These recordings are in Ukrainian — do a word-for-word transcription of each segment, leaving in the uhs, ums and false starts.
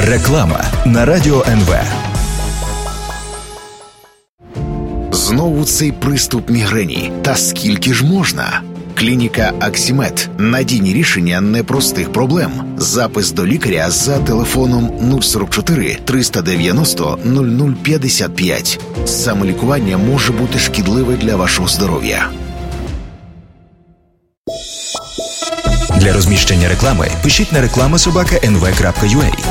Реклама на Радіо ен ве. Знову цей приступ мігрені. Та скільки ж можна? Клініка Аксімед. Надійні рішення непростих проблем. Запис до лікаря за телефоном нуль сорок чотири триста дев'яносто нуль нуль п'ятдесят п'ять. Самолікування може бути шкідливе для вашого здоров'я. Для розміщення реклами пишіть на реклама собака ен ве крапка ю а.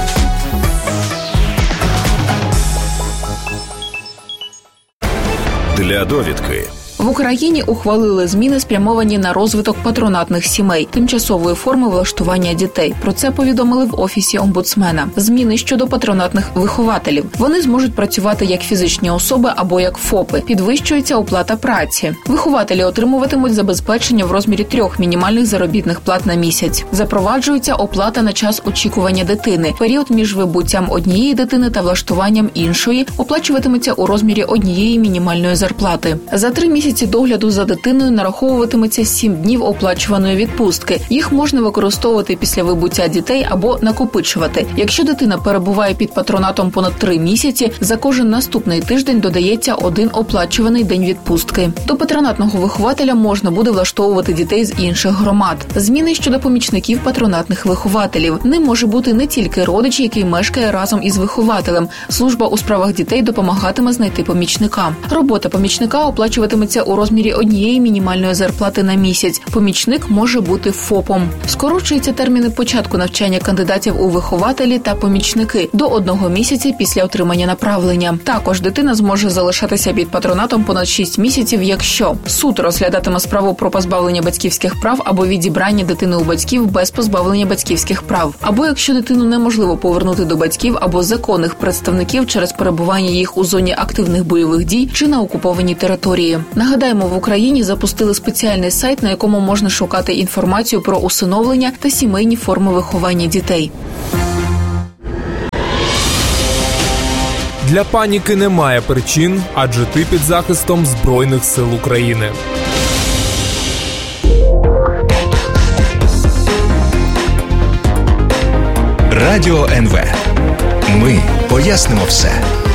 Для довідки. В Україні ухвалили зміни, спрямовані на розвиток патронатних сімей, тимчасової форми влаштування дітей. Про це повідомили в Офісі омбудсмена. Зміни щодо патронатних вихователів. Вони зможуть працювати як фізичні особи або як ФОПи. Підвищується оплата праці. Вихователі отримуватимуть забезпечення в розмірі трьох мінімальних заробітних плат на місяць. Запроваджується оплата на час очікування дитини. Період між вибуттям однієї дитини та влаштуванням іншої оплачуватиметься у розмірі однієї мінімальної зарплати. За три місяці догляду за дитиною нараховуватиметься сім днів оплачуваної відпустки. Їх можна використовувати після вибуття дітей або накопичувати. Якщо дитина перебуває під патронатом понад три місяці, за кожен наступний тиждень додається один оплачуваний день відпустки. До патронатного вихователя можна буде влаштовувати дітей з інших громад. Зміни щодо помічників патронатних вихователів. Ним може бути не тільки родич, який мешкає разом із вихователем. Служба у справах дітей допомагатиме знайти помічника. Робота помічника оплачуватиметься у розмірі однієї мінімальної зарплати на місяць. Помічник може бути ФОПом. Скорочуються терміни початку навчання кандидатів у вихователі та помічники до одного місяця після отримання направлення. Також дитина зможе залишатися під патронатом понад шість місяців, якщо суд розглядатиме справу про позбавлення батьківських прав або відібрання дитини у батьків без позбавлення батьківських прав, або якщо дитину неможливо повернути до батьків або законних представників через перебування їх у зоні активних бойових дій чи на окупованій території. Нагадаємо, в Україні запустили спеціальний сайт, на якому можна шукати інформацію про усиновлення та сімейні форми виховання дітей. Для паніки немає причин, адже ти під захистом Збройних сил України. Радіо ен ве. Ми пояснимо все.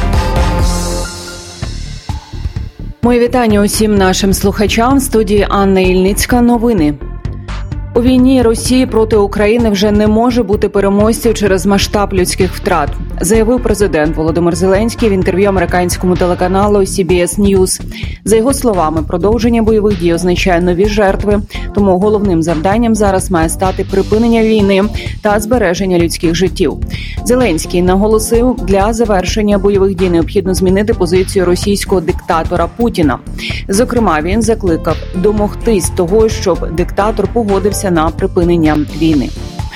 Мої вітання усім нашим слухачам. В студії Анна Ільницька. Новини. У війні Росії проти України вже не може бути переможців через масштаб людських втрат, заявив президент Володимир Зеленський в інтерв'ю американському телеканалу сі бі ес News. За його словами, продовження бойових дій означає нові жертви, тому головним завданням зараз має стати припинення війни та збереження людських життів. Зеленський наголосив, для завершення бойових дій необхідно змінити позицію російського диктатора Путіна. Зокрема, він закликав домогтись того, щоб диктатор погодився на припинення війни.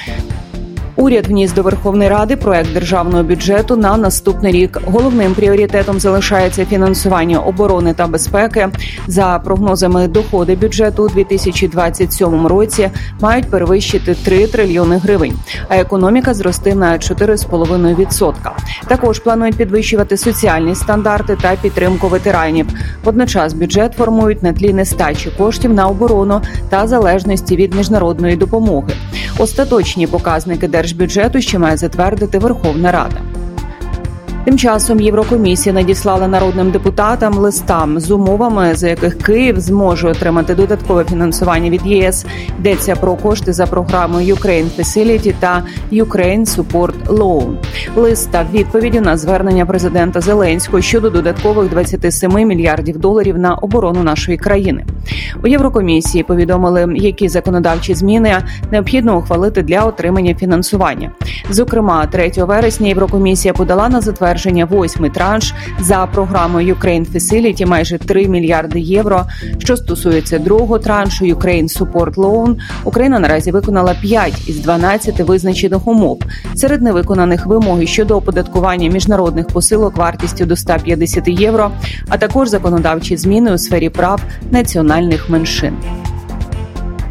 Уряд вніс до Верховної Ради проект державного бюджету на наступний рік. Головним пріоритетом залишається фінансування оборони та безпеки. За прогнозами, доходи бюджету у дві тисячі двадцять сьомому році мають перевищити три трильйони гривень, а економіка зросте на чотири цілих п'ять десятих відсотка. Також планують підвищувати соціальні стандарти та підтримку ветеранів. Водночас бюджет формують на тлі нестачі коштів на оборону та залежності від міжнародної допомоги. Остаточні показники держбюджету ще має затвердити Верховна Рада. Тим часом Єврокомісія надіслала народним депутатам листа з умовами, за яких Київ зможе отримати додаткове фінансування від є ес. Йдеться про кошти за програмою Ukraine Facility та Ukraine Support Loan. Лист став відповіддю на звернення президента Зеленського щодо додаткових двадцять сім мільярдів доларів на оборону нашої країни. У Єврокомісії повідомили, які законодавчі зміни необхідно ухвалити для отримання фінансування. Зокрема, третього вересня Єврокомісія подала на затвердження восьмий транш за програмою Ukraine Facility майже три мільярди євро. Що стосується другого траншу Ukraine Support Loan, Україна наразі виконала п'ять із дванадцяти визначених умов. Серед невиконаних вимоги щодо оподаткування міжнародних посилок вартістю до ста п'ятдесят євро, а також законодавчі зміни у сфері прав національних меншин.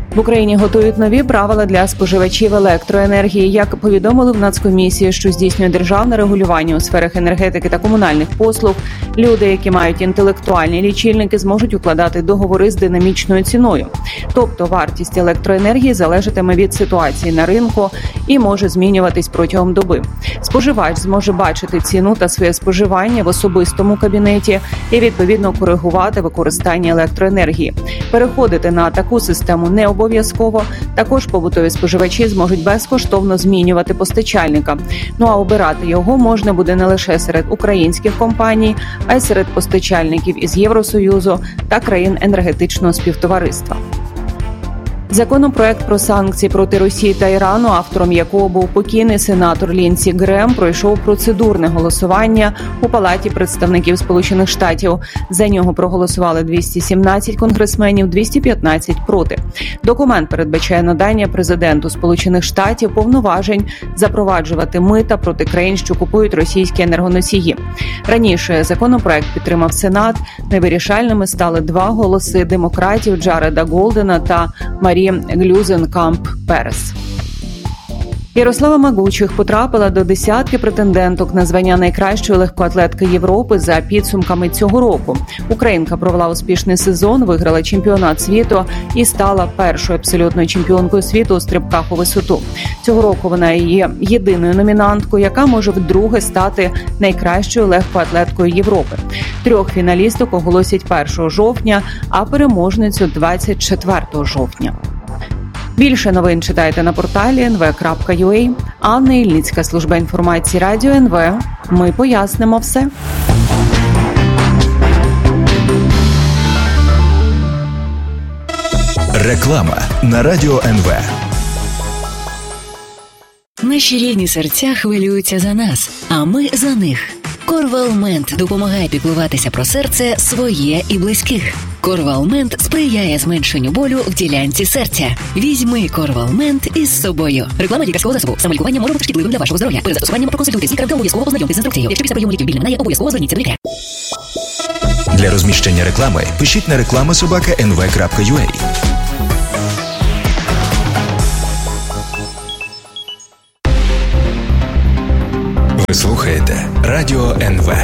В Україні готують нові правила для споживачів електроенергії. Як повідомили в Нацкомісії, що здійснює державне регулювання у сферах енергетики та комунальних послуг, люди, які мають інтелектуальні лічильники, зможуть укладати договори з динамічною ціною. Тобто вартість електроенергії залежатиме від ситуації на ринку і може змінюватись протягом доби. Споживач зможе бачити ціну та своє споживання в особистому кабінеті і відповідно коригувати використання електроенергії. Переходити на таку систему не обов'язково. Обов'язково. Також побутові споживачі зможуть безкоштовно змінювати постачальника. Ну а обирати його можна буде не лише серед українських компаній, а й серед постачальників із Євросоюзу та країн енергетичного співтовариства. Законопроект про санкції проти Росії та Ірану, автором якого був покійний сенатор Лінсі Грем, пройшов процедурне голосування у Палаті представників Сполучених Штатів. За нього проголосували двісті сімнадцять конгресменів, двісті п'ятнадцять проти. Документ передбачає надання президенту Сполучених Штатів повноважень запроваджувати мита проти країн, що купують російські енергоносії. Раніше законопроект підтримав Сенат. Невирішальними стали два голоси демократів Джареда Голдена та Марі Глюзенкамп-Перес. Ярослава Магучих потрапила до десятки претенденток на звання найкращої легкоатлетки Європи за підсумками цього року. Українка провела успішний сезон, виграла чемпіонат світу і стала першою абсолютною чемпіонкою світу у стрибках у висоту. Цього року вона є єдиною номінанткою, яка може вдруге стати найкращою легкоатлеткою Європи. Трьох фіналісток оголосять першого жовтня, а переможницю двадцять четвертого жовтня. Більше новин читайте на порталі ен ве крапка ю а. Анна Ільницька, служба інформації Радіо ен ве. Ми пояснимо все. Реклама на Радіо ен ве. Наші рідні серця хвилюються за нас, а ми за них. Корвалмент допомагає піклуватися про серце своє і близьких. Корвалмент сприяє зменшенню болю в ділянці серця. Візьми Корвалмент із собою. Реклама лікарського засобу. Самолікування може бути шкідливим для вашого здоров'я. Перед застосуванням проконсультуйтесь з лікарем та обов'язково ознайомтесь з інструкцією. Якщо після прийому ліків біль не минає, обов'язково зверніться до лікаря. Для розміщення реклами пишіть на реклама собака ен ве крапка ю а. Ви слухаєте Радіо ен ве.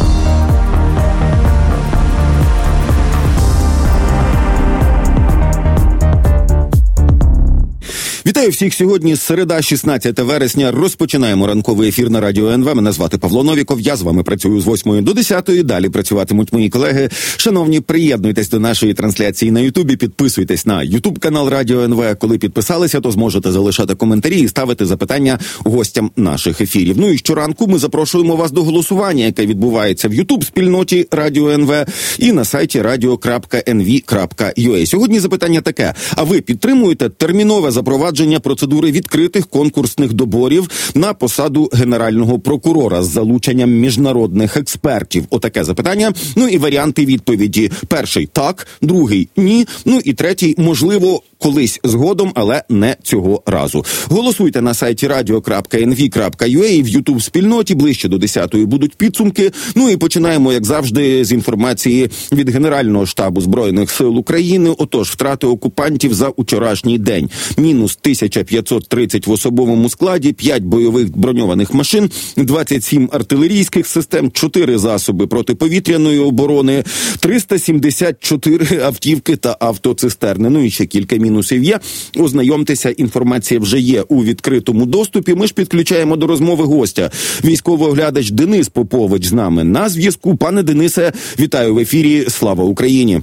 Вітаю всіх сьогодні. Середа, шістнадцяте вересня. Розпочинаємо ранковий ефір на Радіо ен ве. Мене звати Павло Новіков. Я з вами працюю з восьмої до десятої. Далі працюватимуть мої колеги. Шановні, приєднуйтесь до нашої трансляції на Ютубі. Підписуйтесь на Ютуб-канал Радіо ен ве. Коли підписалися, то зможете залишати коментарі і ставити запитання гостям наших ефірів. Ну і щоранку ми запрошуємо вас до голосування, яке відбувається в Ютуб-спільноті Радіо ен ве і на сайті радіо крапка ен ве крапка ю а. Сьогодні запитання таке. А ви підтримуєте термінове запровадження процедури відкритих конкурсних доборів на посаду генерального прокурора з залученням міжнародних експертів? Отаке запитання. Ну і варіанти відповіді. Перший – так, другий – ні, ну і третій – можливо, колись згодом, але не цього разу. Голосуйте на сайті радіо крапка ен ве крапка ю а і в Ютуб-спільноті. Ближче до десятої будуть підсумки. Ну і починаємо, як завжди, з інформації від Генерального штабу Збройних сил України. Отож, втрати окупантів за вчорашній день. Мінус тисяча п'ятсот тридцять в особовому складі, п'ять бойових броньованих машин, двадцять сім артилерійських систем, чотири засоби протиповітряної оборони, триста сімдесят чотири автівки та автоцистерни. Ну і ще кілька мінусів є. Ознайомтеся, інформація вже є у відкритому доступі. Ми ж підключаємо до розмови гостя. Військовий оглядач Денис Попович з нами на зв'язку. Пане Денисе, вітаю в ефірі. Слава Україні!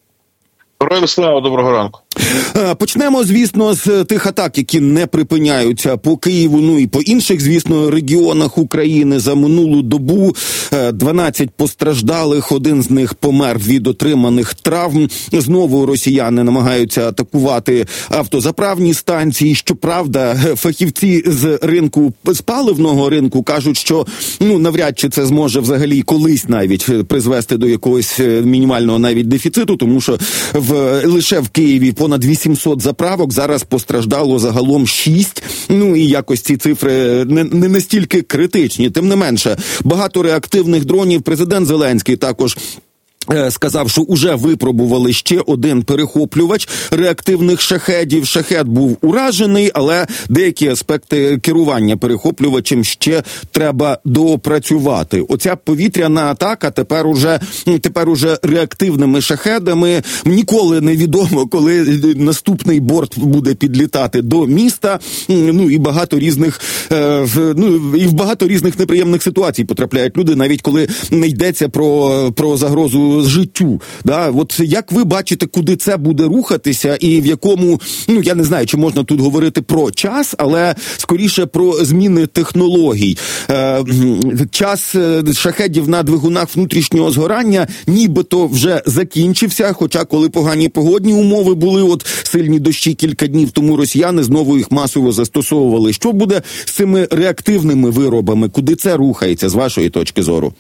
Героям слава, доброго ранку. Почнемо, звісно, з тих атак, які не припиняються по Києву, ну і по інших, звісно, регіонах України. За минулу добу дванадцять постраждалих, один з них помер від отриманих травм. Знову росіяни намагаються атакувати автозаправні станції. Щоправда, фахівці з ринку, з паливного ринку кажуть, що ну навряд чи це зможе взагалі колись навіть призвести до якогось мінімального навіть дефіциту, тому що в лише в Києві понад вісімсот заправок, зараз постраждало загалом шість. Ну і якось ці цифри не, не настільки критичні. Тим не менше, багато реактивних дронів. Президент Зеленський також сказав, що уже випробували ще один перехоплювач реактивних шахедів. Шахед був уражений, але деякі аспекти керування перехоплювачем ще треба доопрацювати. Оця повітряна атака тепер уже, тепер уже реактивними шахедами. Ніколи не відомо, коли наступний борт буде підлітати до міста. Ну і багато різних, ну і в багато різних неприємних ситуацій потрапляють люди, навіть коли не йдеться про, про загрозу життю. Да? От як ви бачите, куди це буде рухатися і в якому, ну я не знаю, чи можна тут говорити про час, але скоріше про зміни технологій. Е, час шахедів на двигунах внутрішнього згорання нібито вже закінчився, хоча коли погані погодні умови були, от сильні дощі кілька днів тому, росіяни знову їх масово застосовували. Що буде з цими реактивними виробами? Куди це рухається, з вашої точки зору?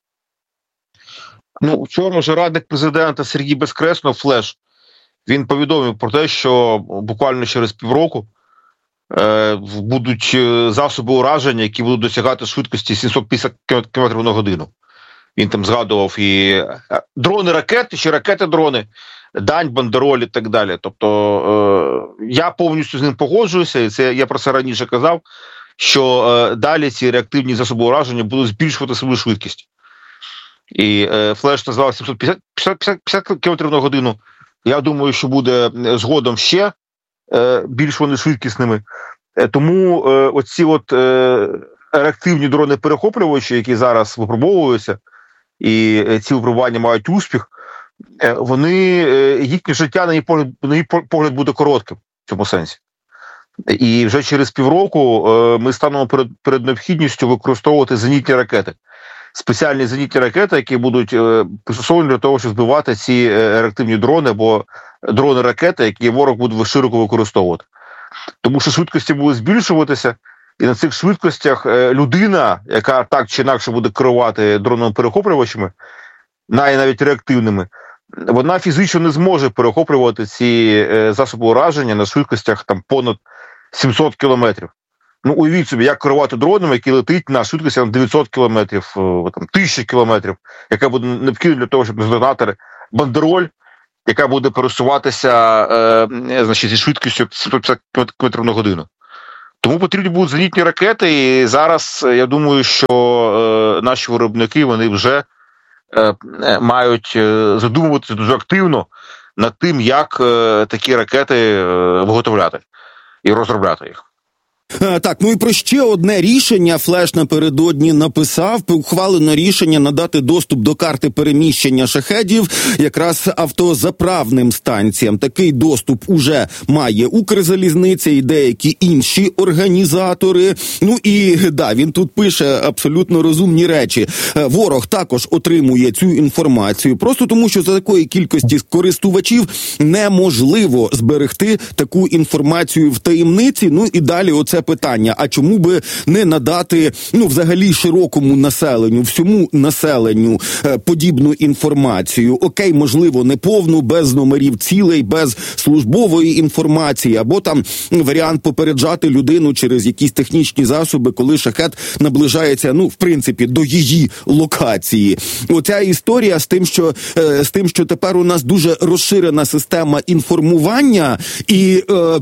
Ну, вчора вже радник президента Сергій Безкреснов, Флеш, він повідомив про те, що буквально через півроку е, будуть засоби ураження, які будуть досягати швидкості сімсот п'ятдесят кілометрів на годину. Він там згадував і дрони-ракети, чи ракети-дрони, дань, бандероль і так далі. Тобто е, я повністю з ним погоджуюся, і це я про це раніше казав, що е, далі ці реактивні засоби ураження будуть збільшувати свою швидкість. І е, Флеш назвав сімсот п'ятдесят кілометрів на годину. Я думаю, що буде згодом ще е, більш вони швидкісними. Е, тому е, оці от е, реактивні дрони-перехоплювачі, які зараз випробовуються, і е, ці випробування мають успіх, е, вони, е, їхнє життя, на їх погляд, на їх погляд буде коротким в цьому сенсі. І вже через півроку е, ми станемо перед, перед необхідністю використовувати зенітні ракети. Спеціальні зенітні ракети, які будуть е, пристосовані для того, щоб збивати ці е, реактивні дрони або дрони-ракети, які ворог буде широко використовувати. Тому що швидкості будуть збільшуватися, і на цих швидкостях е, людина, яка так чи інакше буде керувати дронами-перехоплювачами, навіть реактивними, вона фізично не зможе перехоплювати ці е, засоби ураження на швидкостях там понад сімсот кілометрів. Ну, уявіть собі, як керувати дроном, який летить на швидкості на дев'ятсот кілометрів, там, тисяча кілометрів, яка буде необхідна для того, щоб здонатори, бандероль, яка буде пересуватися е, значить, зі швидкістю сімсот п'ятдесят кілометрів на годину. Тому потрібні будуть зенітні ракети, і зараз я думаю, що е, наші виробники, вони вже е, мають е, задумуватися дуже активно над тим, як е, такі ракети е, виготовляти і розробляти їх. Так, ну і про ще одне рішення Флеш напередодні написав. Ухвалено рішення надати доступ до карти переміщення шахедів якраз автозаправним станціям. Такий доступ уже має Укрзалізниця і деякі інші організатори. Ну і, да, він тут пише абсолютно розумні речі. Ворог також отримує цю інформацію, просто тому, що за такої кількості користувачів неможливо зберегти таку інформацію в таємниці. Ну і далі оце питання, а чому би не надати, ну, взагалі широкому населенню, всьому населенню е, подібну інформацію? Окей, можливо, не повну, без номерів цілей, без службової інформації, або там варіант попереджати людину через якісь технічні засоби, коли шахед наближається, ну, в принципі, до її локації. Оця історія з тим, що, е, з тим, що тепер у нас дуже розширена система інформування і... Е,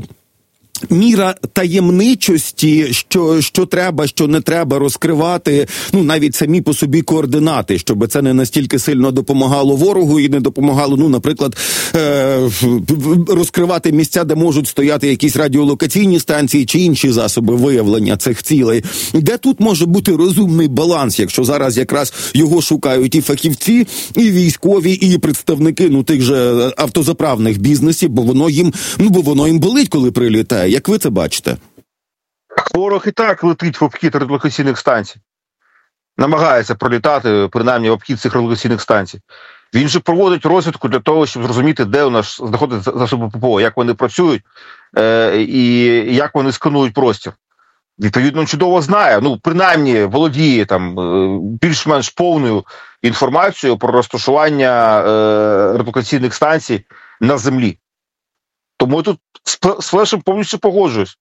міра таємничості, що, що треба, що не треба розкривати, ну, навіть самі по собі координати, щоб це не настільки сильно допомагало ворогу і не допомагало, ну, наприклад, е- розкривати місця, де можуть стояти якісь радіолокаційні станції чи інші засоби виявлення цих цілей. Де тут може бути розумний баланс, якщо зараз якраз його шукають і фахівці, і військові, і представники, ну, тих же автозаправних бізнесів, бо воно їм, ну, бо воно їм болить, коли прилітає. Як ви це бачите? Ворог і так летить в обхід радіолокаційних станцій. Намагається пролітати, принаймні, в обхід цих радіолокаційних станцій. Він же проводить розвідку для того, щоб зрозуміти, де у нас знаходяться засоби ППО, як вони працюють е- і як вони сканують простір. Відповідно, чудово знає, ну, принаймні, володіє там більш-менш повною інформацією про розташування е- радіолокаційних станцій на землі. Тому я тут з Флешем повністю погоджуюсь.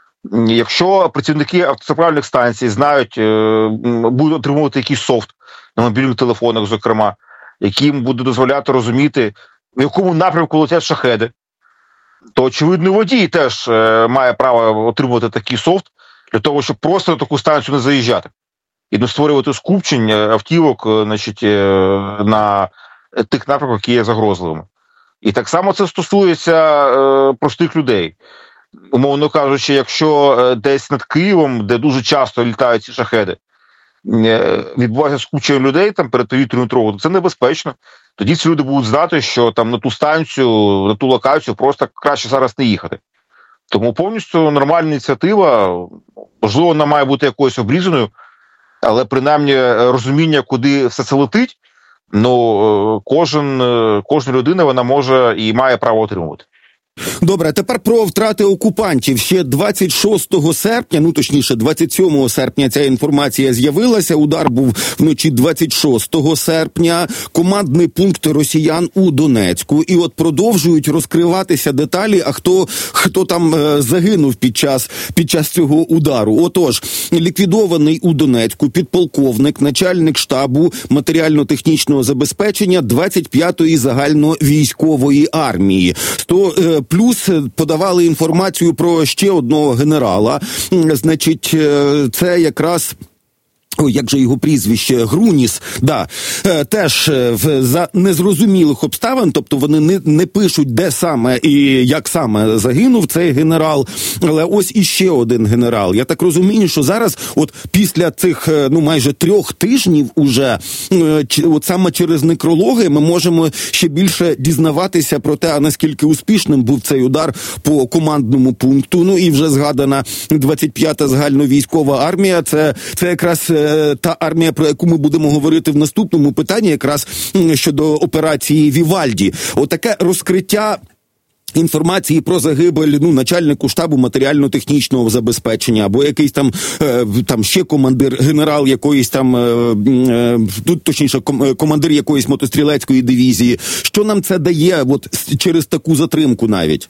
Якщо працівники автозаправних станцій знають, будуть отримувати якийсь софт на мобільних телефонах, зокрема, які їм буде дозволяти розуміти, в якому напрямку летять шахеди, то, очевидно, водій теж е, має право отримувати такий софт для того, щоб просто на таку станцію не заїжджати. І не створювати скупчень автівок, значить, на тих напрямках, які є загрозливими. І так само це стосується е, простих людей. Умовно кажучи, якщо десь над Києвом, де дуже часто літають ці шахеди, е, відбувається скупчення людей там перед повітряною тривогою, то це небезпечно. Тоді ці люди будуть знати, що там на ту станцію, на ту локацію просто краще зараз не їхати. Тому повністю нормальна ініціатива, можливо, вона має бути якоюсь обрізаною, але принаймні розуміння, куди все це летить, ну, кожен, кожна людина вона може і має право отримувати. Добре, тепер про втрати окупантів. Ще двадцять шостого серпня, ну точніше двадцять сьомого серпня ця інформація з'явилася. Удар був вночі двадцять шостого серпня. Командний пункт росіян у Донецьку. І от продовжують розкриватися деталі, а хто, хто там е, загинув під час, під час цього удару. Отож, ліквідований у Донецьку підполковник, начальник штабу матеріально-технічного забезпечення двадцять п'ятої загальновійськової армії. сто е, Плюс подавали інформацію про ще одного генерала. Значить, це якраз... Ой, як же його прізвище? Груніс, да, теж за незрозумілих обставин, тобто вони не, не пишуть, де саме і як саме загинув цей генерал, але ось іще один генерал. Я так розумію, що зараз, от після цих, ну, майже трьох тижнів уже, от саме через некрологи ми можемо ще більше дізнаватися про те, наскільки успішним був цей удар по командному пункту. Ну і вже згадана двадцять п'ята загальновійськова армія, це, це якраз та армія, про яку ми будемо говорити в наступному питанні, якраз щодо операції Вівальді. Отаке розкриття інформації про загибель, ну, начальнику штабу матеріально-технічного забезпечення, або якийсь там, е, там ще командир, генерал якоїсь там, е, е, тут точніше, командир якоїсь мотострілецької дивізії. Що нам це дає от через таку затримку навіть?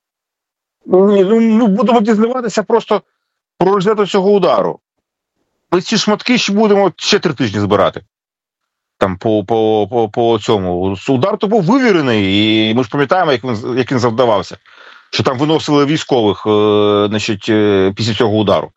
Ні, ну, будемо дізнаватися просто про результати цього удару. Ми ці шматки ще будемо ще три тижні збирати. Там по, по, по, по цьому. Удар то був вивірений, і ми ж пам'ятаємо, як він, як він завдавався. Що там виносили військових, е, значить, е, після цього удару.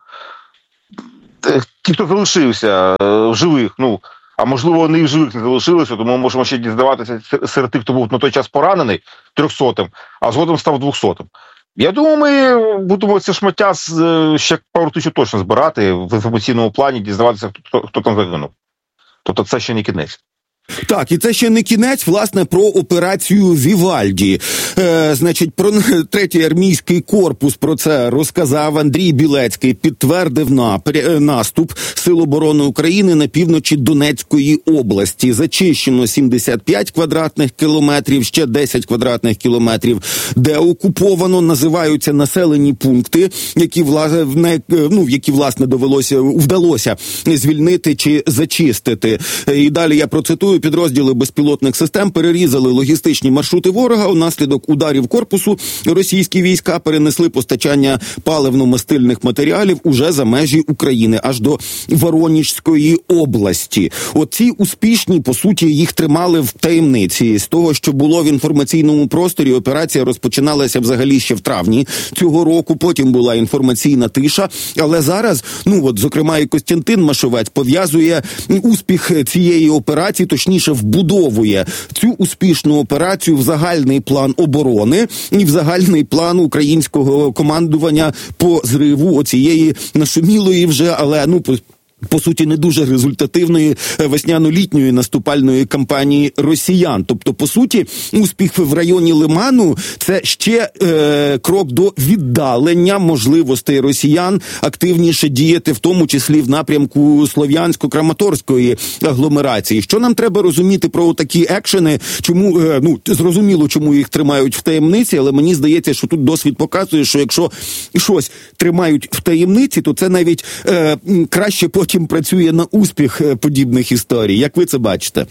Ті, хто залишився е, живих, ну, а можливо вони і в живих не залишилися, тому ми можемо ще дізнаватися серед тих, хто був на той час поранений, трьохсотим, а згодом став двохсотим. Я думаю, ми будемо це шмаття ще пару тисяч точно збирати в інформаційному плані, дізнаватися, хто, хто там загинув. Тобто це ще не кінець. Так, і це ще не кінець, власне, про операцію Вівальді. Е, значить, про третій армійський корпус про це розказав Андрій Білецький, підтвердив напр... наступ Сил оборони України на півночі Донецької області. Зачищено сімдесят п'ять квадратних кілометрів, ще десять квадратних кілометрів, де окуповано, називаються населені пункти, які, власне, ну, які, власне, довелося, вдалося звільнити чи зачистити. І далі я процитую: підрозділи безпілотних систем перерізали логістичні маршрути ворога. Унаслідок ударів корпусу російські війська перенесли постачання паливно-мастильних матеріалів уже за межі України, аж до Воронежської області. Оці успішні, по суті, їх тримали в таємниці. З того, що було в інформаційному просторі, операція розпочиналася взагалі ще в травні цього року, потім була інформаційна тиша, але зараз, ну от, зокрема, і Костянтин Машовець пов'язує успіх цієї операції, точніше вбудовує цю успішну операцію в загальний план оборони і в загальний план українського командування по зриву оцієї нашумілої вже, але, ну, по, по суті, не дуже результативної весняно-літньої наступальної кампанії росіян. Тобто, по суті, успіх в районі Лиману – це ще е, крок до віддалення можливостей росіян активніше діяти, в тому числі в напрямку Слов'янсько-Краматорської агломерації. Що нам треба розуміти про такі екшени? Чому, е, ну, зрозуміло, чому їх тримають в таємниці, але мені здається, що тут досвід показує, що якщо щось тримають в таємниці, то це навіть е, краще потім працює на успіх подібних історій. Як ви це бачите?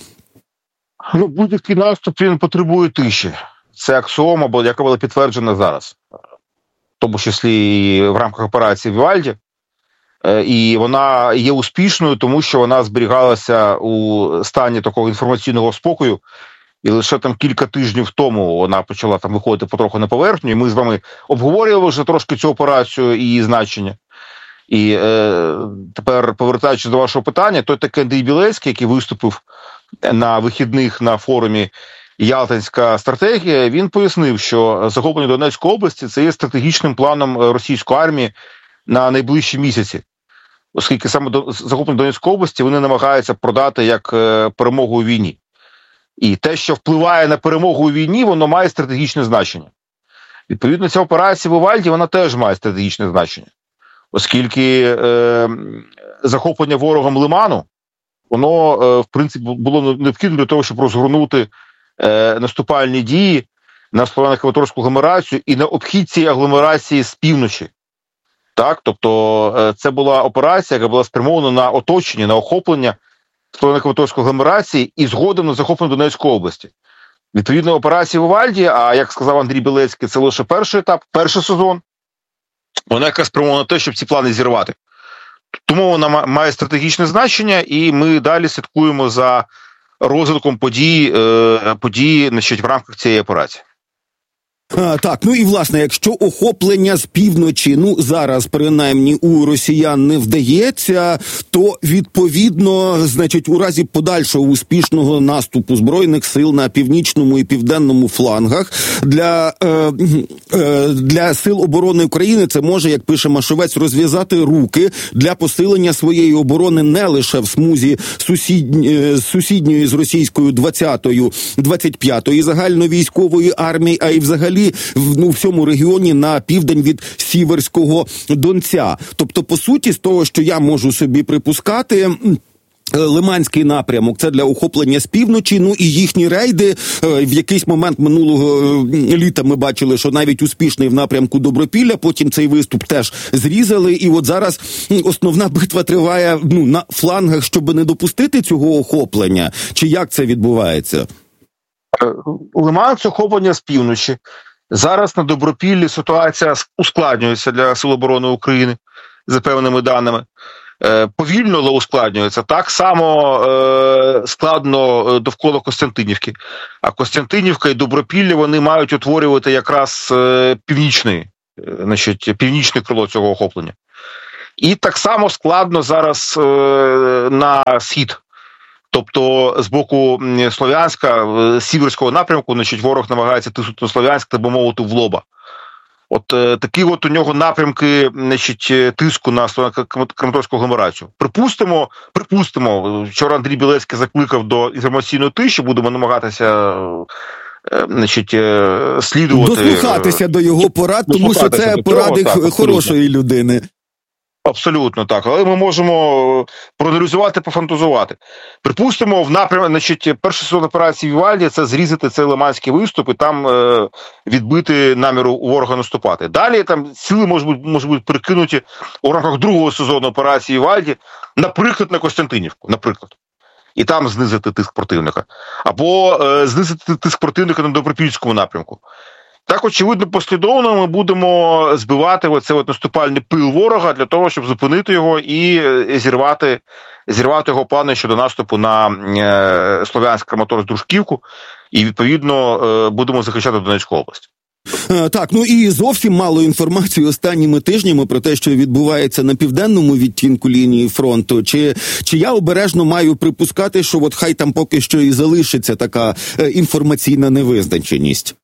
Ну, будь-який наступ, він потребує тиші. Це аксіома, яка була підтверджена зараз. В тому числі і в рамках операції Вівальді. І вона є успішною, тому що вона зберігалася у стані такого інформаційного спокою, і лише там кілька тижнів тому вона почала там виходити потроху на поверхню, і ми з вами обговорювали вже трошки цю операцію і її значення. І е, тепер, повертаючись до вашого питання, той такий Андрій Білецький, який виступив на вихідних на форумі «Ялтинська стратегія», він пояснив, що захоплення Донецької області – це є стратегічним планом російської армії на найближчі місяці. Оскільки саме до захоплення Донецької області вони намагаються продати як е, перемогу у війні. І те, що впливає на перемогу у війні, воно має стратегічне значення. Відповідно, ця операція в Івальді, вона теж має стратегічне значення. Оскільки е, захоплення ворогом Лиману, воно, е, в принципі, було необхідно для того, щоб розгорнути е, наступальні дії на Слов'янсько-Краматорську агломерацію і на обхід цієї агломерації з півночі. Так? Тобто е, це була операція, яка була спрямована на оточення, на охоплення Слов'янсько-Краматорської агломерації і згодом на захоплення Донецької області. Відповідно, операція в Івальді, а як сказав Андрій Білецький, це лише перший етап, перший сезон, вона якраз спрямована на те, щоб ці плани зірвати. Тому вона має стратегічне значення, і ми далі слідкуємо за розвитком подій, е, подій значить, в рамках цієї операції. А, так, ну і власне, якщо охоплення з півночі, ну зараз принаймні у росіян не вдається, то відповідно, значить, у разі подальшого успішного наступу збройних сил на північному і південному флангах для, е, е, для сил оборони України це може, як пише Машовець, розв'язати руки для посилення своєї оборони не лише в смузі сусідньої, сусідньої з російською двадцятою, двадцять п'ятої загальновійськової армії, а й взагалі в ну, всьому регіоні на південь від Сіверського Донця. Тобто, по суті, з того, що я можу собі припускати, Лиманський напрямок – це для охоплення з півночі, ну і їхні рейди. В якийсь момент минулого літа ми бачили, що навіть успішний в напрямку Добропілля, потім цей виступ теж зрізали, і от зараз основна битва триває ну, на флангах, щоб не допустити цього охоплення. Чи як це відбувається? Лиман – це охоплення з півночі. Зараз на Добропіллі ситуація ускладнюється для Сил оборони України, за певними даними. Е, повільно, але ускладнюється. Так само е, складно довкола Костянтинівки. А Костянтинівка і Добропілля, вони мають утворювати якраз е, північний, е, значить, північне крило цього охоплення. І так само складно зараз е, на схід. Тобто з боку Слов'янська, з Сіверського напрямку, значить, ворог намагається тиснути на Слов'янськ, так би мовити, в лоба. От е, такі от у нього напрямки, значить, тиску на Слов'янсько-Краматорську агломерацію. Припустимо, припустимо, вчора Андрій Білецький закликав до інформаційної тиші, будемо намагатися е, значить, е, слідувати. Дослухатися до його порад, тому що це поради хорошої людини. Абсолютно так, але ми можемо проаналізувати, пофантазувати. Припустимо, в напрямку, значить, перший сезон операції в Івальді – це зрізати цей лиманський виступ і там е, відбити наміру у ворога наступати. Далі там сили можуть бути, можуть бути перекинуті у рамках другого сезону операції в Івальді, наприклад, на Костянтинівку, наприклад. І там знизити тиск противника. Або е, знизити тиск противника на Добропільському напрямку. Так, очевидно, послідовно ми будемо збивати оцей от наступальний пил ворога для того, щоб зупинити його і зірвати, зірвати його плани щодо наступу на е, Слов'янськ, Краматорськ, Дружківку, і, відповідно, е, будемо захищати Донецьку область. Так, ну і зовсім мало інформації останніми тижнями про те, що відбувається на південному відтінку лінії фронту. Чи, чи я обережно маю припускати, що от хай там поки що і залишиться така е, інформаційна невизначеність?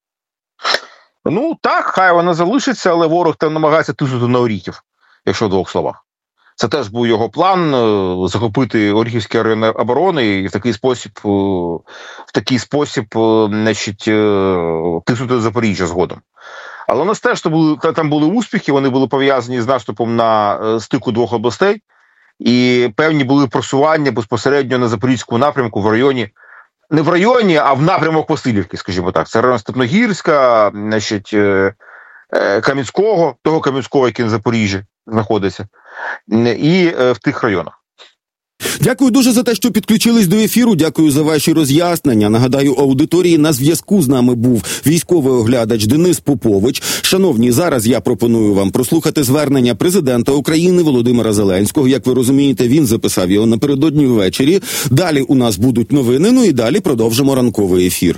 Ну, так, хай вона залишиться, але ворог там намагається тиснути на Оріхів, якщо в двох словах. Це теж був його план – захопити Оріхівські арени оборони і в такий спосіб, в такий спосіб, значить, тиснути Запоріжжя згодом. Але у нас теж були, там були успіхи, вони були пов'язані з наступом на стику двох областей, і певні були просування безпосередньо на Запорізькому напрямку в районі, не в районі, а в напрямок Василівки, скажімо так. Це район Степногірська, значить, Кам'янського, того Кам'янського, який на Запоріжжі знаходиться, і в тих районах. Дякую дуже за те, що підключились до ефіру. Дякую за ваші роз'яснення. Нагадаю, аудиторії на зв'язку з нами був військовий оглядач Денис Попович. Шановні, зараз я пропоную вам прослухати звернення президента України Володимира Зеленського. Як ви розумієте, він записав його напередодні ввечері. Далі у нас будуть новини, ну і далі продовжимо ранковий ефір.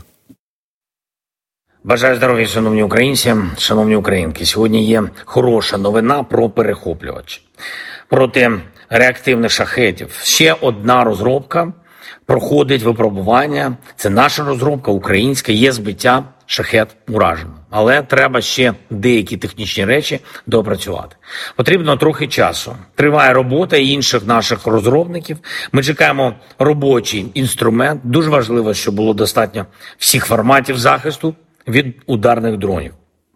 Бажаю здоров'я, шановні українці, шановні українки. Сьогодні є хороша новина про перехоплювач. Проти реактивних шахедів. Ще одна розробка проходить випробування. Це наша розробка, українська, є збиття шахед уражено. Але треба ще деякі технічні речі доопрацювати. Потрібно трохи часу. Триває робота інших наших розробників. Ми чекаємо робочий інструмент. Дуже важливо, щоб було достатньо всіх форматів захисту від ударних дронів.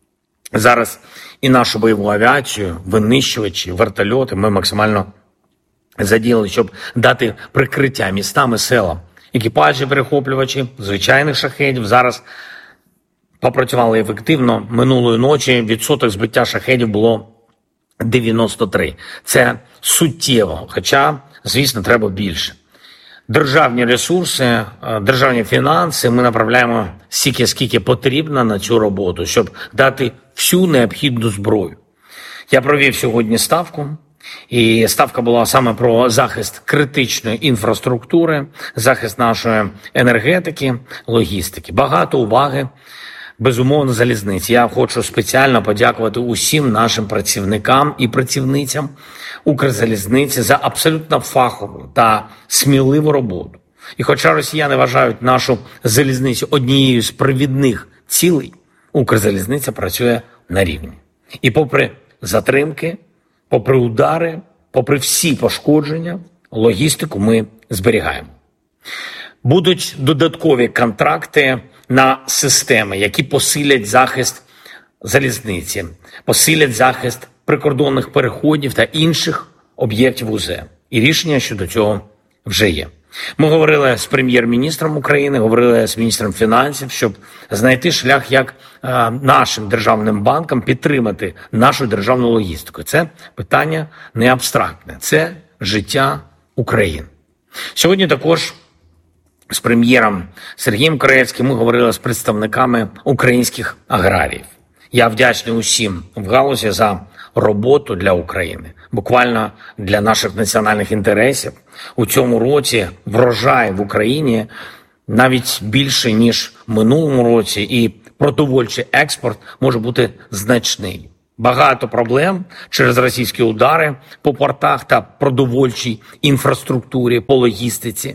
Зараз і нашу бойову авіацію, винищувачі, вертольоти ми максимально задіяли, щоб дати прикриття містам і селам. Екіпажі, перехоплювачі, звичайних шахедів зараз попрацювали ефективно. Минулої ночі відсоток збиття шахедів було дев'яносто три. Це суттєво, хоча, звісно, треба більше. Державні ресурси, державні фінанси ми направляємо стільки, скільки потрібно на цю роботу, щоб дати всю необхідну зброю. Я провів сьогодні ставку, і ставка була саме про захист критичної інфраструктури, захист нашої енергетики, логістики. Багато уваги, безумовно, залізниці. Я хочу спеціально подякувати усім нашим працівникам і працівницям Укрзалізниці за абсолютно фахову та сміливу роботу. І хоча росіяни вважають нашу залізницю однією з провідних цілей, Укрзалізниця працює на рівні. І попри затримки, попри удари, попри всі пошкодження, логістику ми зберігаємо. Будуть додаткові контракти на системи, які посилять захист залізниці, посилять захист прикордонних переходів та інших об'єктів УЗ. І рішення щодо цього вже є. Ми говорили з прем'єр-міністром України, говорили з міністром фінансів, щоб знайти шлях, як е, нашим державним банкам підтримати нашу державну логістику. Це питання не абстрактне, це життя України. Сьогодні також з прем'єром Сергієм Корецьким ми говорили з представниками українських аграріїв. Я вдячний усім в галузі за роботу для України, буквально для наших національних інтересів. У цьому році врожай в Україні навіть більше, ніж в минулому році, і продовольчий експорт може бути значний. Багато проблем через російські удари по портах та продовольчій інфраструктурі, по логістиці.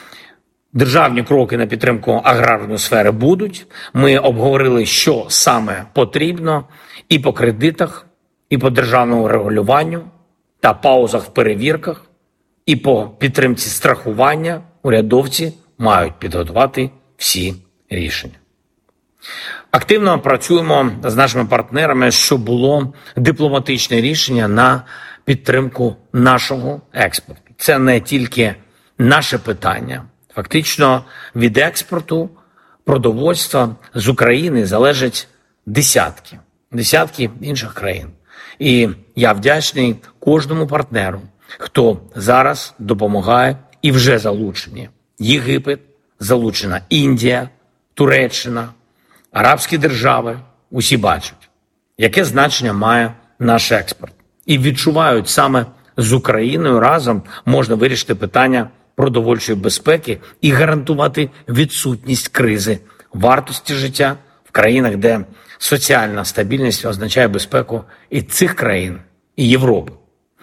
Державні кроки на підтримку аграрної сфери будуть. Ми обговорили, що саме потрібно і по кредитах, і по державному регулюванню та паузах в перевірках, і по підтримці страхування урядовці мають підготувати всі рішення. Активно працюємо з нашими партнерами, щоб було дипломатичне рішення на підтримку нашого експорту. Це не тільки наше питання. Фактично від експорту продовольства з України залежать десятки, десятки інших країн. І я вдячний кожному партнеру, хто зараз допомагає і вже залучені. Єгипет, залучена Індія, Туреччина, арабські держави. Усі бачать, яке значення має наш експорт. І відчувають, саме з Україною разом можна вирішити питання продовольчої безпеки і гарантувати відсутність кризи вартості життя в країнах, де соціальна стабільність означає безпеку і цих країн, і Європи.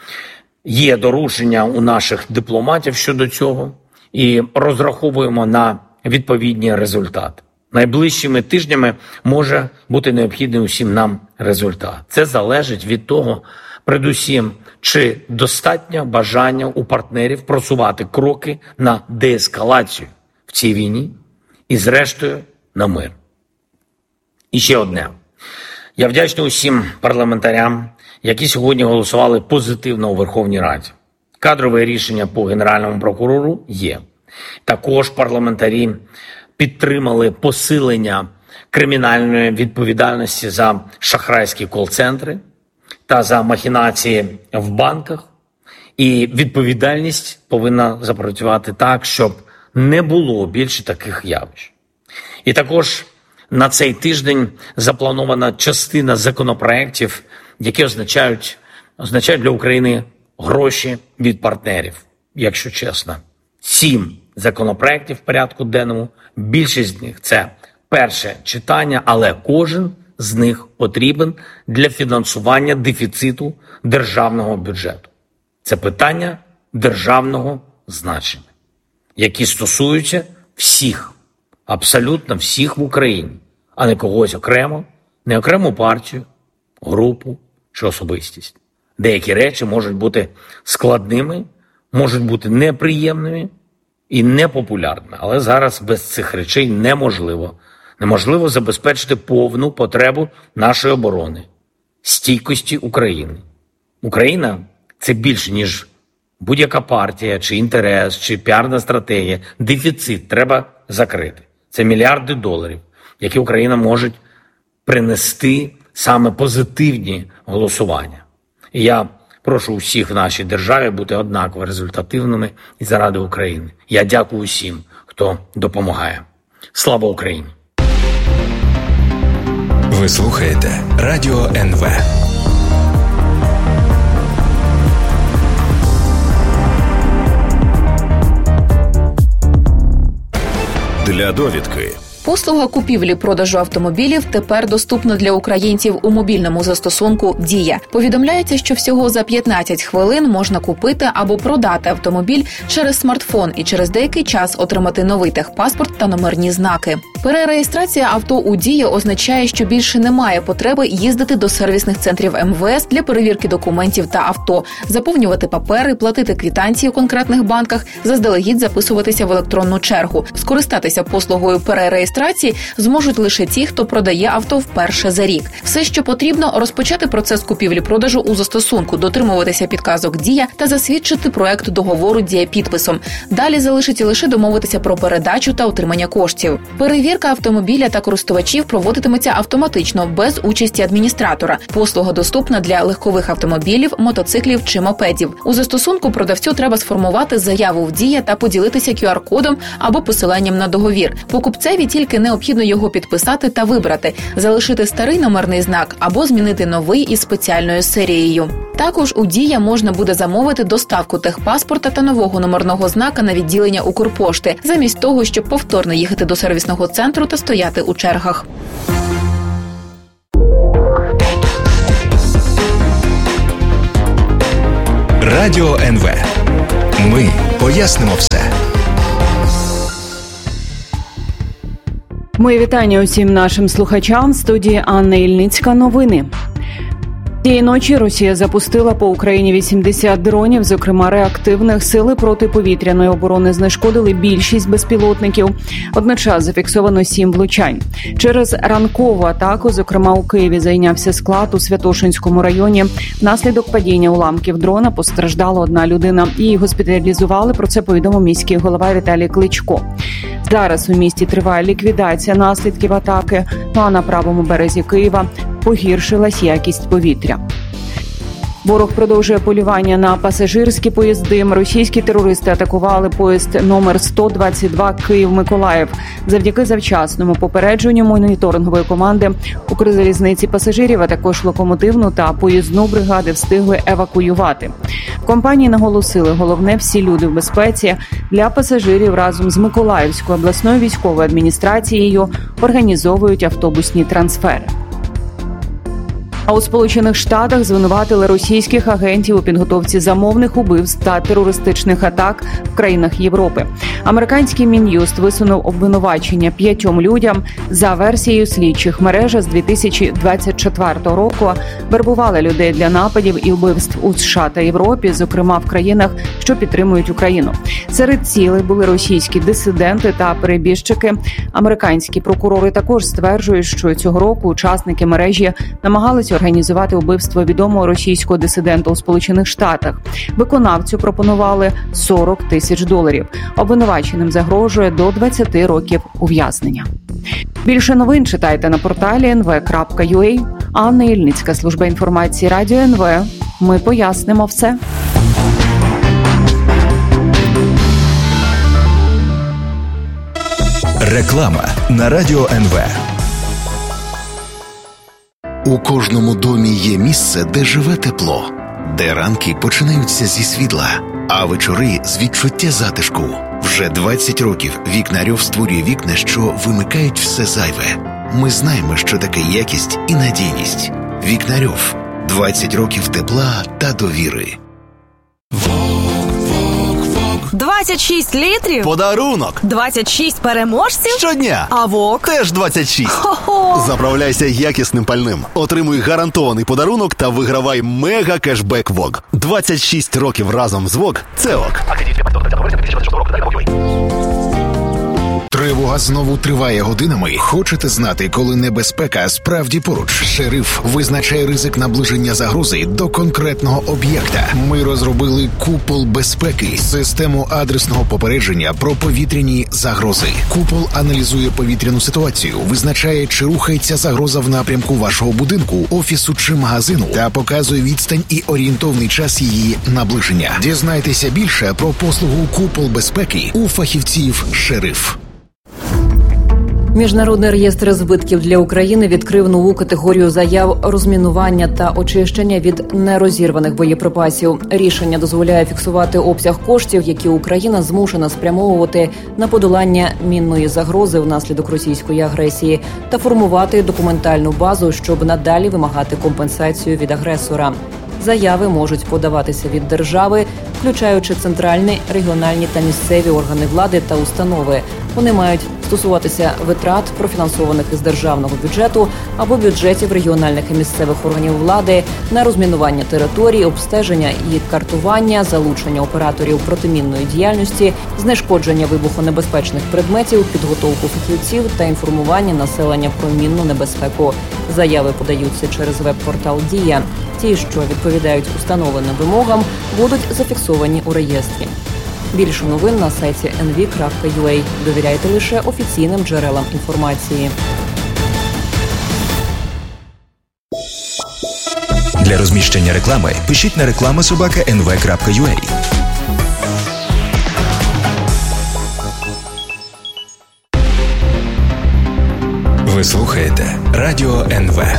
Є доручення у наших дипломатів щодо цього, і розраховуємо на відповідні результати. Найближчими тижнями може бути необхідний усім нам результат. Це залежить від того, передусім, чи достатньо бажання у партнерів просувати кроки на деескалацію в цій війні і, зрештою, на мир. І ще одне. Я вдячний усім парламентарям, які сьогодні голосували позитивно у Верховній Раді. Кадрове рішення по Генеральному прокурору є. Також парламентарі підтримали посилення кримінальної відповідальності за шахрайські кол-центри та за махінації в банках. І відповідальність повинна запрацювати так, щоб не було більше таких явищ. І також на цей тиждень запланована частина законопроєктів, які означають, означають для України гроші від партнерів, якщо чесно. Сім законопроєктів в порядку денному, більшість з них – це перше читання, але кожен з них потрібен для фінансування дефіциту державного бюджету. Це питання державного значення, які стосуються всіх, абсолютно всіх в Україні, а не когось окремо, не окрему партію, групу чи особистість. Деякі речі можуть бути складними, можуть бути неприємними і непопулярними, але зараз без цих речей неможливо. Неможливо забезпечити повну потребу нашої оборони, стійкості України. Україна – це більше, ніж будь-яка партія, чи інтерес, чи піарна стратегія. Дефіцит треба закрити. Це мільярди доларів, які Україна може принести саме позитивні голосування. І я прошу усіх в нашій державі бути однаково результативними і заради України. Я дякую усім, хто допомагає. Слава Україні! Ви слухаєте Радіо ен ве. Для довідки. Послуга купівлі-продажу автомобілів тепер доступна для українців у мобільному застосунку «Дія». Повідомляється, що всього за п'ятнадцять хвилин можна купити або продати автомобіль через смартфон і через деякий час отримати новий техпаспорт та номерні знаки. Перереєстрація авто у «Дія» означає, що більше немає потреби їздити до сервісних центрів ем ве ес для перевірки документів та авто, заповнювати папери, платити квитанції у конкретних банках, заздалегідь записуватися в електронну чергу. Скористатися послугою перереєстрації зможуть лише ті, хто продає авто вперше за рік. Все, що потрібно – розпочати процес купівлі-продажу у застосунку, дотримуватися підказок «Дія» та засвідчити проект договору «Дія-підписом». Далі залишиться лише домовитися про передачу та отримання коштів. Перевірка автомобіля та користувачів проводитиметься автоматично, без участі адміністратора. Послуга доступна для легкових автомобілів, мотоциклів чи мопедів. У застосунку продавцю треба сформувати заяву в «Дія» та поділитися ку ар-кодом або посиланням на договір. Покупцеві тільки необхідно його підписати та вибрати, залишити старий номерний знак або змінити новий із спеціальною серією. Також у «Дія» можна буде замовити доставку техпаспорта та нового номерного знака на відділення Укрпошти, замість того, щоб повторно їхати до сервісного центру та стояти у чергах. Радіо ен ве. Ми пояснимо все. Мої вітання усім нашим слухачам. В студії Анна Ільницька. Новини. Цієї ночі Росія запустила по Україні вісімдесят дронів, зокрема реактивних. Сили протиповітряної оборони знешкодили більшість безпілотників. Одночас зафіксовано сім влучань. Через ранкову атаку, зокрема у Києві, зайнявся склад у Святошинському районі. Внаслідок падіння уламків дрона постраждала одна людина. Її госпіталізували, про це повідомив міський голова Віталій Кличко. Зараз у місті триває ліквідація наслідків атаки, ну а на правому березі Києва погіршилась якість повітря. Ворог продовжує полювання на пасажирські поїзди. Російські терористи атакували поїзд номер сто двадцять два Київ-Миколаїв. Завдяки завчасному попередженню моніторингової команди Укрзалізниці пасажирів, а також локомотивну та поїзну бригади встигли евакуювати. В компанії наголосили, головне – всі люди в безпеці. Для пасажирів разом з Миколаївською обласною військовою адміністрацією організовують автобусні трансфери. А у Сполучених Штатах звинуватили російських агентів у підготовці замовних убивств та терористичних атак в країнах Європи. Американський Мін'юст висунув обвинувачення п'ятьом людям. За версією слідчих, мережа з дві тисячі двадцять четвертого року вербувала людей для нападів і вбивств у США та Європі, зокрема в країнах, що підтримують Україну. Серед цілей були російські дисиденти та перебіжчики. Американські прокурори також стверджують, що цього року учасники мережі намагалися організувати вбивство відомого російського дисидента у Сполучених Штатах. Виконавцю пропонували сорок тисяч доларів. Обвинуваченим загрожує до двадцяти років ув'язнення. Більше новин читайте на порталі ен ве крапка ю а. Анна Ільницька, служба інформації Радіо ен ве. Ми пояснимо все. Реклама на Радіо ен ве. У кожному домі є місце, де живе тепло, де ранки починаються зі світла, а вечори з відчуття затишку. Вже двадцять років Вікнарьов створює вікна, що вимикають все зайве. Ми знаємо, що таке якість і надійність. Вікнарьов. двадцять років тепла та довіри. двадцять шість літрів? Подарунок! двадцять шість переможців? Щодня! А ВОК? Теж двадцять шість! Хо-хо! Заправляйся якісним пальним. Отримуй гарантований подарунок та вигравай мега-кешбек ВОК. двадцять шість років разом з ВОК – це ОК. Тривога знову триває годинами. Хочете знати, коли небезпека справді поруч? Шериф визначає ризик наближення загрози до конкретного об'єкта. Ми розробили купол безпеки, систему адресного попередження про повітряні загрози. Купол аналізує повітряну ситуацію, визначає, чи рухається загроза в напрямку вашого будинку, офісу чи магазину, та показує відстань і орієнтовний час її наближення. Дізнайтеся більше про послугу купол безпеки у фахівців «Шериф». Міжнародний реєстр збитків для України відкрив нову категорію заяв розмінування та очищення від нерозірваних боєприпасів. Рішення дозволяє фіксувати обсяг коштів, які Україна змушена спрямовувати на подолання мінної загрози внаслідок російської агресії, та формувати документальну базу, щоб надалі вимагати компенсацію від агресора. Заяви можуть подаватися від держави, включаючи центральні, регіональні та місцеві органи влади та установи. Вони мають стосуватися витрат, профінансованих із державного бюджету або бюджетів регіональних і місцевих органів влади, на розмінування територій, обстеження і картування, залучення операторів протимінної діяльності, знешкодження вибухонебезпечних предметів, підготовку фахівців та інформування населення про мінну небезпеку. Заяви подаються через веб-портал «Дія». Ті, що відповідають установленим вимогам, будуть зафіксовані у реєстрі. Більше новин на сайті ен ві крапка ю а. Довіряйте лише офіційним джерелам інформації. Для розміщення реклами пишіть на реклама собака ен ве крапка ю а. Ви слухаєте Радіо ен ве.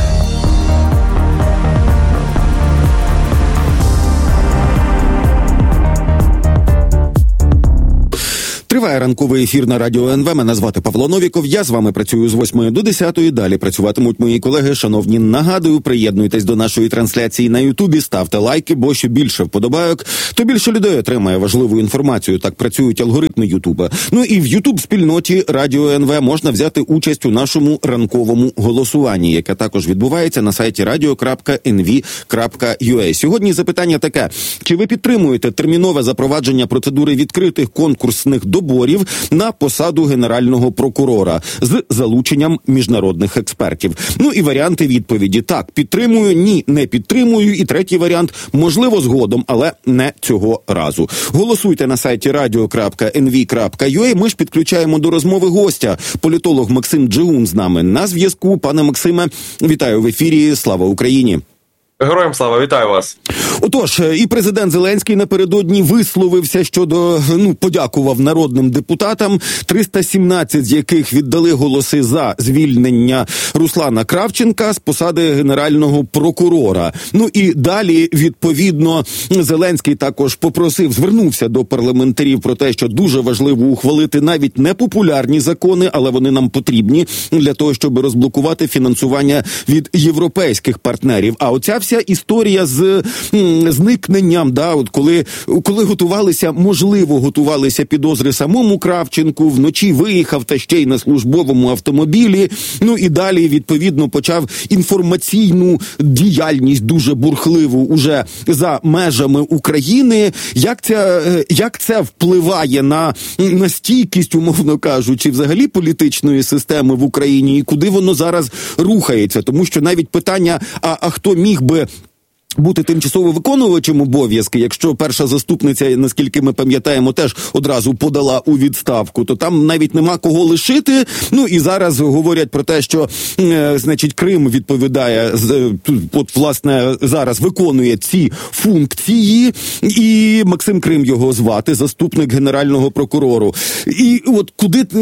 Триває ранковий ефір на Радіо ен ве. Мене звати Павло Новіков. Я з вами працюю з восьмої до десятої. Далі працюватимуть мої колеги. Шановні, нагадую, приєднуйтесь до нашої трансляції на Ютубі, ставте лайки, бо що більше вподобайок, то більше людей отримає важливу інформацію. Так працюють алгоритми Ютуба. Ну і в Ютуб-спільноті Радіо ен ве можна взяти участь у нашому ранковому голосуванні, яке також відбувається на сайті радіо крапка ен ві крапка ю а. Сьогодні запитання таке. Чи ви підтримуєте термінове запровадження процедури відкритих конкурсних доборів на посаду Генерального прокурора з залученням міжнародних експертів? Ну і варіанти відповіді. Так, підтримую, ні, не підтримую. І третій варіант, можливо, згодом, але не цього разу. Голосуйте на сайті радіо крапка ен ві крапка ю а. Ми ж підключаємо до розмови гостя. Політолог Максим Джигун з нами на зв'язку. Пане Максиме, вітаю в ефірі. Слава Україні! Героям слава, вітаю вас. Отож, і президент Зеленський напередодні висловився щодо, ну, подякував народним депутатам, триста сімнадцять з яких віддали голоси за звільнення Руслана Кравченка з посади Генерального прокурора. Ну і далі, відповідно, Зеленський також попросив, звернувся до парламентарів про те, що дуже важливо ухвалити навіть непопулярні закони, але вони нам потрібні для того, щоб розблокувати фінансування від європейських партнерів. А оця вся історія з м, зникненням, да, от коли, коли готувалися, можливо, готувалися підозри самому Кравченку, вночі виїхав та ще й на службовому автомобілі, ну і далі, відповідно, почав інформаційну діяльність дуже бурхливу уже за межами України. Як це, як це впливає на, на стійкість, умовно кажучи, взагалі політичної системи в Україні і куди воно зараз рухається? Тому що навіть питання, а, а хто міг би бути тимчасово виконувачем обов'язки, якщо перша заступниця, наскільки ми пам'ятаємо, теж одразу подала у відставку, то там навіть нема кого лишити. Ну і зараз говорять про те, що, е, значить, Крим відповідає, е, от, власне, зараз виконує ці функції, і Максим Крим його звати, заступник Генерального прокурору. І от куди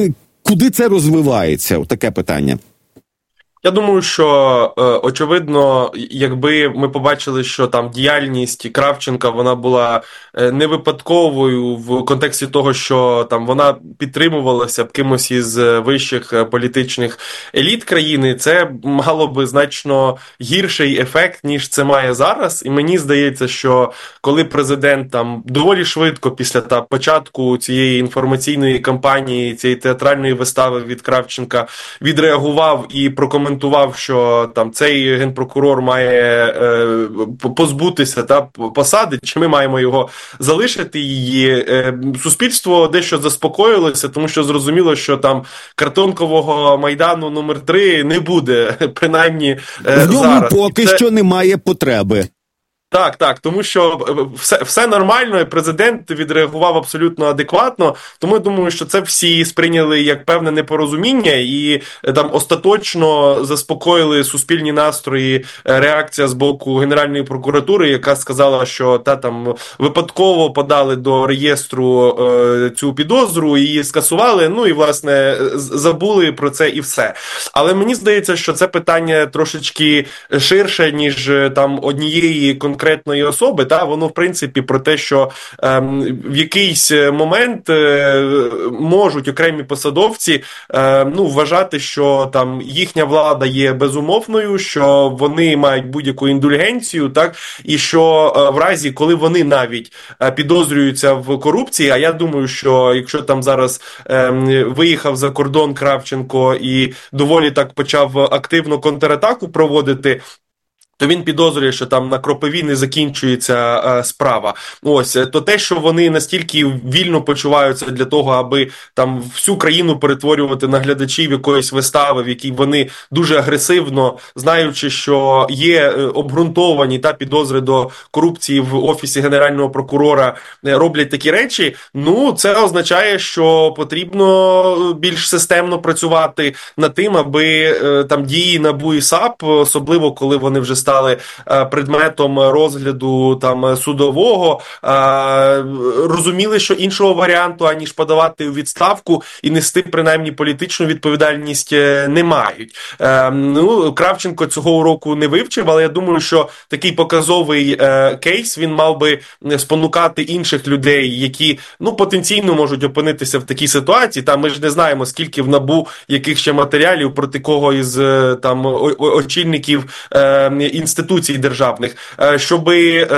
куди це розвивається? Таке питання. Я думаю, що е, очевидно, якби ми побачили, що там діяльність Кравченка, вона була е, не випадковою в контексті того, що там вона підтримувалася б кимось із вищих політичних еліт країни, це мало би значно гірший ефект, ніж це має зараз. І мені здається, що коли президент там доволі швидко після та початку цієї інформаційної кампанії, цієї театральної вистави від Кравченка відреагував і прокоментував, що там цей генпрокурор має е, позбутися та посади, чи ми маємо його залишити її. Е, суспільство дещо заспокоїлося, тому що зрозуміло, що там картонкового Майдану номер три не буде, принаймні е, в ньому зараз. поки це... що немає потреби. Так, так, тому що все, все нормально, і президент відреагував абсолютно адекватно, тому я думаю, що це всі сприйняли як певне непорозуміння і там остаточно заспокоїли суспільні настрої реакція з боку Генеральної прокуратури, яка сказала, що та там випадково подали до реєстру е, цю підозру, її скасували, ну і власне забули про це і все. Але мені здається, що це питання трошечки ширше, ніж там однієї конкретної конкретної особи, та воно в принципі про те, що е, в якийсь момент е, можуть окремі посадовці е, ну, вважати, що там їхня влада є безумовною, що вони мають будь-яку індульгенцію, так, і що е, в разі, коли вони навіть е, підозрюються в корупції, а я думаю, що якщо там зараз е, виїхав за кордон Кравченко і доволі так почав активно контратаку проводити, то він підозрює, що там на Кропиві не закінчується е, справа. Ось, то те, що вони настільки вільно почуваються для того, аби там всю країну перетворювати на глядачів якоїсь вистави, в якій вони дуже агресивно, знаючи, що є обґрунтовані та підозри до корупції в Офісі Генерального прокурора, роблять такі речі, ну, це означає, що потрібно більш системно працювати над тим, аби е, там дії НАБУ і САП, особливо коли вони вже стали предметом розгляду там судового, розуміли, що іншого варіанту, аніж подавати у відставку і нести принаймні політичну відповідальність, не мають. Ну, Кравченко цього уроку не вивчив, але я думаю, що такий показовий кейс, він мав би спонукати інших людей, які, ну, потенційно можуть опинитися в такій ситуації. Там ми ж не знаємо, скільки в НАБУ яких ще матеріалів проти кого із там очільників інституцій державних, щоб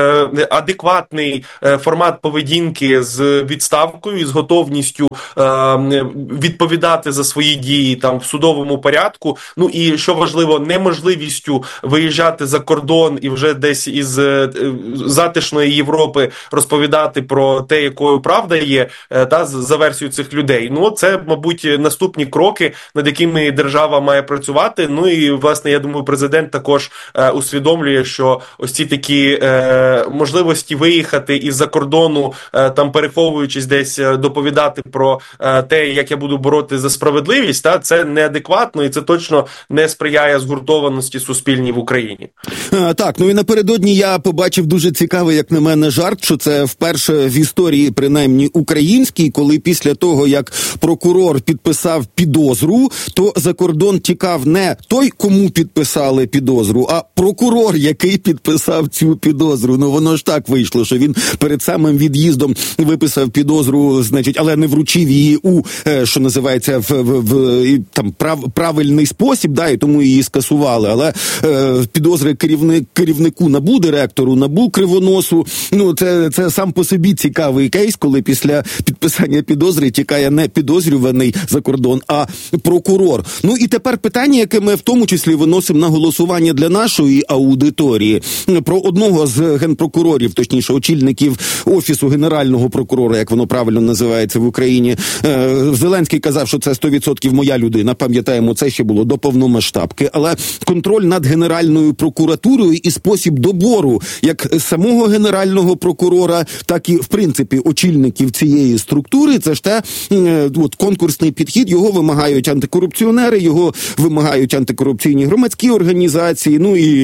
адекватний формат поведінки з відставкою і з готовністю відповідати за свої дії там в судовому порядку, ну і, що важливо, неможливістю виїжджати за кордон і вже десь із затишної Європи розповідати про те, якою правда є, та, за версією цих людей. Ну, це, мабуть, наступні кроки, над якими держава має працювати. Ну і, власне, я думаю, президент також усвідомлює, що ось ці такі е, можливості виїхати із-за кордону, е, там переховуючись десь, доповідати про е, те, як я буду бороти за справедливість, та, це неадекватно і це точно не сприяє згуртованості суспільній в Україні. А, так, ну і напередодні я побачив дуже цікавий, як на мене, жарт, що це вперше в історії, принаймні українській, коли після того, як прокурор підписав підозру, то за кордон тікав не той, кому підписали підозру, а прокурор, який підписав цю підозру. Ну, воно ж так вийшло, що він перед самим від'їздом виписав підозру, значить, але не вручив її у, що називається, в, в, в там прав, правильний спосіб, да, і тому її скасували. Але е, підозри керівник, керівнику НАБУ, директору НАБУ Кривоносу, ну, це, це сам по собі цікавий кейс, коли після підписання підозри тікає не підозрюваний за кордон, а прокурор. Ну, і тепер питання, яке ми в тому числі виносимо на голосування для нашої аудиторії, про одного з генпрокурорів, точніше, очільників Офісу Генерального прокурора, як воно правильно називається в Україні. Зеленський казав, що це сто відсотків моя людина, пам'ятаємо, це ще було до повномасштабки, але контроль над Генеральною прокуратурою і спосіб добору як самого Генерального прокурора, так і, в принципі, очільників цієї структури, це ж те, от, конкурсний підхід, його вимагають антикорупціонери, його вимагають антикорупційні громадські організації, ну і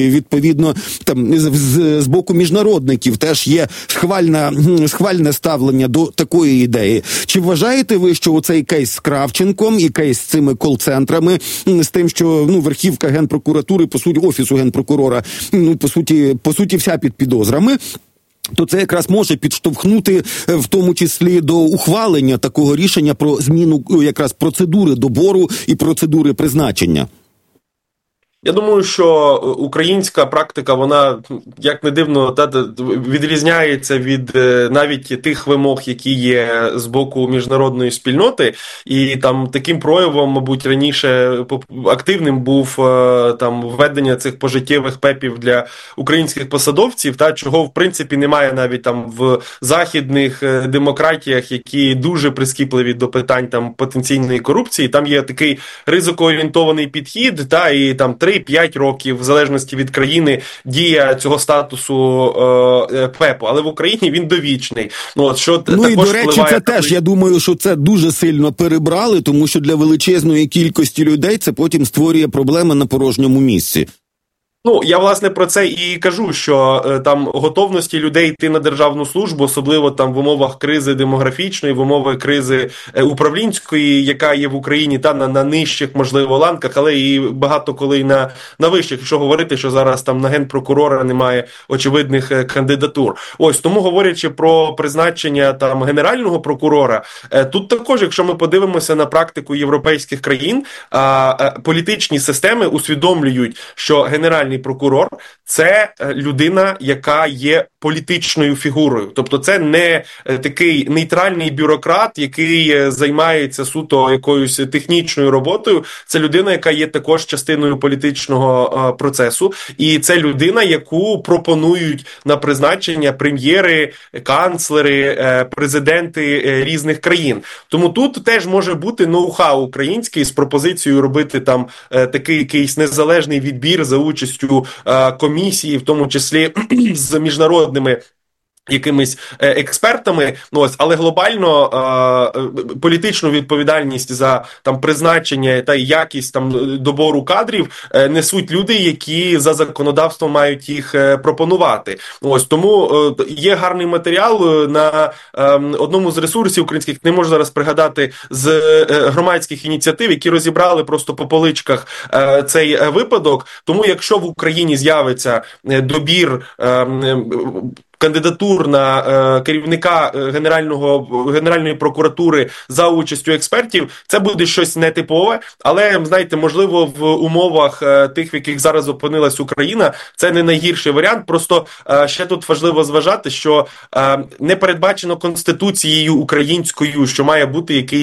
і відповідно там з, з, з боку міжнародників теж є схвальна, схвальне ставлення до такої ідеї. Чи вважаєте ви, що оцей кейс з Кравченком і кейс з цими кол-центрами, з тим, що ну верхівка Генпрокуратури, по суті, офісу Генпрокурора, ну по суті, по суті, вся під підозрами, то це якраз може підштовхнути в тому числі до ухвалення такого рішення про зміну якраз процедури добору і процедури призначення? Я думаю, що українська практика, вона, як не дивно, та, відрізняється від навіть тих вимог, які є з боку міжнародної спільноти. І там таким проявом, мабуть, раніше активним був там введення цих пожиттєвих пепів для українських посадовців, та чого в принципі немає навіть там в західних демократіях, які дуже прискіпливі до питань там потенційної корупції. Там є такий ризикоорієнтований підхід, та і там три-п'ять років, в залежності від країни, дія цього статусу е, ПЕПу. Але в Україні він довічний. Ну, от, що ну також і, до речі, це такий... теж, я думаю, що це дуже сильно перебрали, тому що для величезної кількості людей це потім створює проблеми на порожньому місці. Ну, я, власне, про це і кажу, що е, там готовності людей йти на державну службу, особливо там в умовах кризи демографічної, в умовах кризи е, управлінської, яка є в Україні, та на, на нижчих, можливо, ланках, але і багато коли на, на вищих, якщо говорити, що зараз там на генпрокурора немає очевидних е, кандидатур. Ось, тому говорячи про призначення там генерального прокурора, е, тут також, якщо ми подивимося на практику європейських країн, е, е, політичні системи усвідомлюють, що генеральний прокурор – це людина, яка є політичною фігурою. Тобто це не такий нейтральний бюрократ, який займається суто якоюсь технічною роботою. Це людина, яка є також частиною політичного процесу. І це людина, яку пропонують на призначення прем'єри, канцлери, президенти різних країн. Тому тут теж може бути ноу-хау український з пропозицією робити там такий якийсь незалежний відбір за участю комісії, в тому числі з міжнародними якимись експертами, ну ось, але глобально е, політичну відповідальність за там призначення та якість там добору кадрів е, несуть люди, які за законодавством мають їх е, пропонувати. Ось тому е, є гарний матеріал на е, одному з ресурсів українських, не можу зараз пригадати, з е, громадських ініціатив, які розібрали просто по поличках е, цей випадок. Тому якщо в Україні з'явиться добір е, кандидатур на е, керівника генерального генеральної прокуратури за участю експертів, це буде щось нетипове, але, знаєте, можливо, в умовах е, тих, в яких зараз опинилась Україна, це не найгірший варіант. Просто е, ще тут важливо зважати, що е, не передбачено Конституцією українською, що має бути якийсь